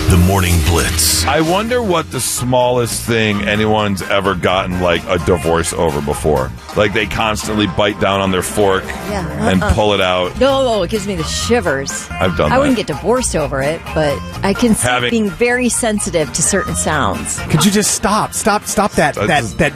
The Morning Blitz. I wonder what the smallest thing anyone's ever gotten, like, a divorce over before. Like, they constantly bite down on their fork and pull it out. No, it gives me the shivers. I've done that. I wouldn't get divorced over it, but I can see being very sensitive to certain sounds. Could you just stop that